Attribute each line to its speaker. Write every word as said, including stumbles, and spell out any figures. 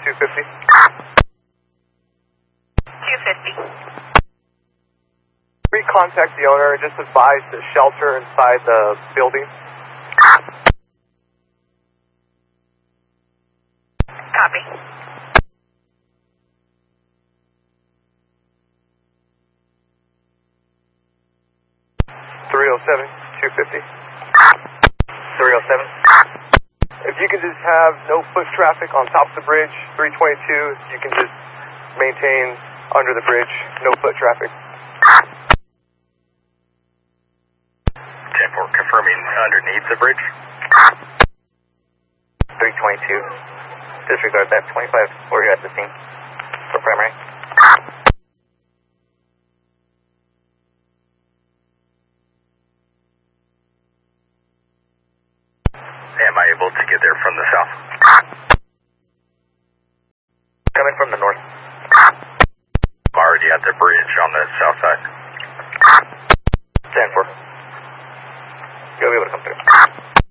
Speaker 1: two fifty.
Speaker 2: two fifty.
Speaker 1: Recontact the owner and just advise the shelter inside the building.
Speaker 2: Copy.
Speaker 1: three oh seven, two fifty.
Speaker 3: three oh seven.
Speaker 1: If you can just have no foot traffic on top of the bridge, three twenty-two, you can just maintain under the bridge, no foot traffic.
Speaker 3: ten four, confirming underneath the bridge. three twenty-two. Disregard that, twenty-five, four, you're at the scene for primary. Am I able to get there from the south? Coming from the north. I'm already at the bridge on the south side. ten four. You'll be able to come through.